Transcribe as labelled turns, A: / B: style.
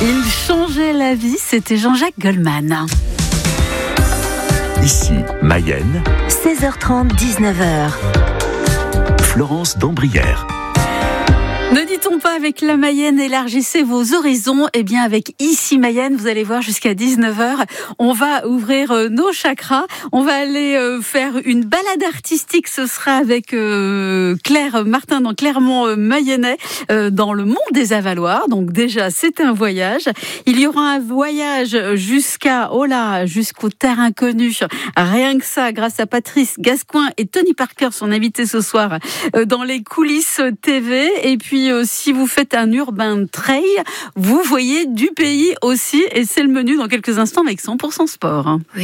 A: Il changeait la vie, c'était Jean-Jacques Goldman.
B: Ici, Mayenne,
C: 16h30, 19h.
B: Florence Dambrière.
A: Ne dit-on pas avec la Mayenne, élargissez vos horizons? Eh bien, avec Ici Mayenne, vous allez voir jusqu'à 19h, on va ouvrir nos chakras. On va aller faire une balade artistique. Ce sera avec Claire Martin dans Clermont-Mayennais, dans le Mont des Avaloirs. Donc déjà, c'est un voyage. Il y aura un voyage jusqu'aux terres inconnues. Rien que ça, grâce à Patrice Gascoin et Tony Parker, son invité ce soir, dans les coulisses TV. Et puis, si vous faites un urban trail, vous voyez du pays aussi, et c'est le menu dans quelques instants avec 100% sport.